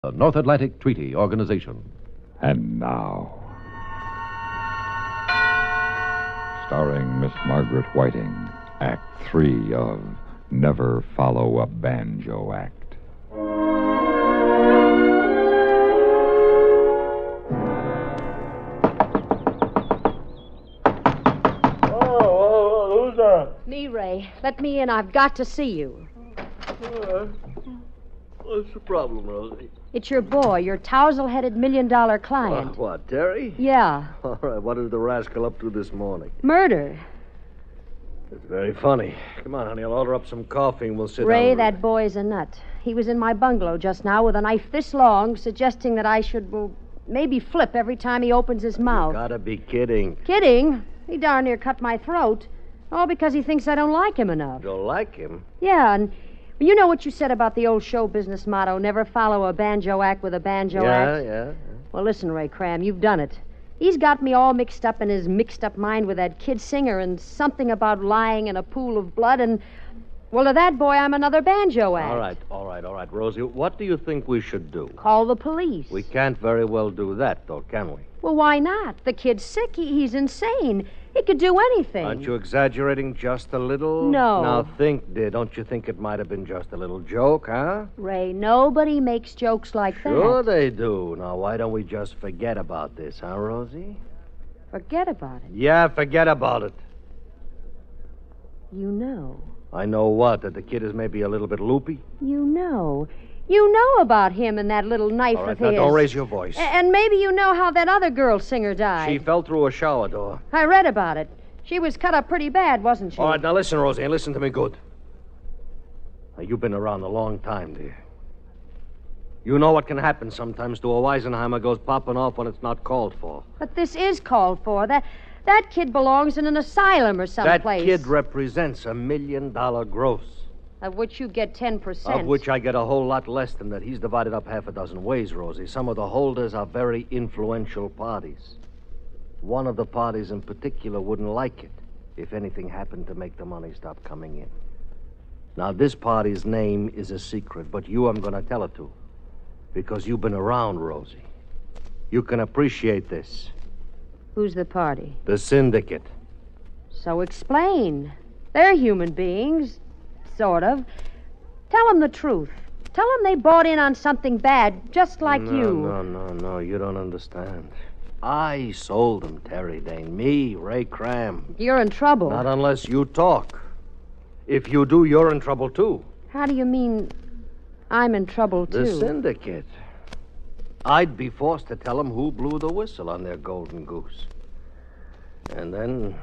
The North Atlantic Treaty Organization. And now, starring Miss Margaret Whiting, Act 3 of Never Follow a Banjo Act. Who's that? Me, Ray. Let me in. I've got to see you. What's the problem, Rosie? It's your boy, your tousle-headed $1 million client. What, Terry? Yeah. All right, what is the rascal up to this morning? Murder. It's very funny. Come on, honey, I'll order up some coffee and we'll sit Ray, down. that boy's a nut. He was in my bungalow just now with a knife this long, suggesting that I should, maybe flip every time he opens his mouth. You gotta be kidding. Kidding? He darn near cut my throat. All because he thinks I don't like him enough. Don't like him? Yeah, and you know what you said about the old show business motto, never follow a banjo act with a banjo act? Yeah. Well, listen, Ray Cram, you've done it. He's got me all mixed up in his mixed-up mind with that kid singer and something about lying in a pool of blood and, well, to that boy, I'm another banjo act. All right, Rosie. What do you think we should do? Call the police. We can't very well do that, though, can we? Well, why not? The kid's sick. He's insane. He could do anything. Aren't you exaggerating just a little? No. Now think, dear. Don't you think it might have been just a little joke, huh? Ray, nobody makes jokes like Sure that. they do. Now, why don't we just forget about this, huh, Rosie? Forget about it. Yeah, forget about it. You know. I know what? That the kid is maybe a little bit loopy? You know. You know about him and that little knife All right, of now his. don't raise your voice. And maybe you know how that other girl singer died. She fell through a shower door. I read about it. She was cut up pretty bad, wasn't she? All right, now listen, Rosie, and listen to me good. Now, you've been around a long time, dear. You know what can happen sometimes to a Weisenheimer goes popping off when it's not called for. But this is called for. That kid belongs in an asylum or someplace. That kid represents $1 million gross. Of which you get 10%. Of which I get a whole lot less than that. He's divided up half a dozen ways, Rosie. Some of the holders are very influential parties. One of the parties in particular wouldn't like it if anything happened to make the money stop coming in. Now, this party's name is a secret, but you I'm going to tell it to. Because you've been around, Rosie. You can appreciate this. Who's the party? The syndicate. So explain. They're human beings. Sort of. Tell them the truth. Tell them they bought in on something bad, just like you. No. You don't understand. I sold them, Terry Dane. Me, Ray Cram. You're in trouble. Not unless you talk. If you do, you're in trouble, too. How do you mean I'm in trouble, too? The syndicate. I'd be forced to tell them who blew the whistle on their golden goose. And then,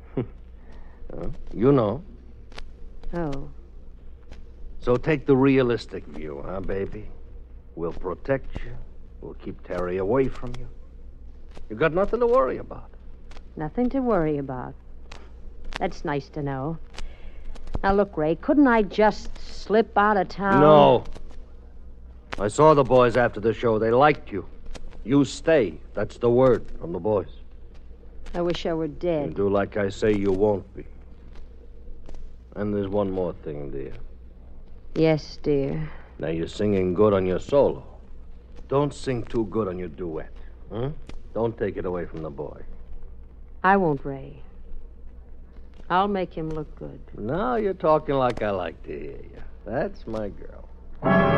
you know. Oh. So take the realistic view, huh, baby? We'll protect you. We'll keep Terry away from you. You got nothing to worry about. Nothing to worry about. That's nice to know. Now, look, Ray, couldn't I just slip out of town? No. I saw the boys after the show. They liked you. You stay. That's the word from the boys. I wish I were You dead. do like I say, you won't be. And there's one more thing, dear. Yes, dear. Now, you're singing good on your solo. Don't sing too good on your duet. Huh? Don't take it away from the boy. I won't, Ray. I'll make him look good. Now you're talking like I like to hear you. That's my girl.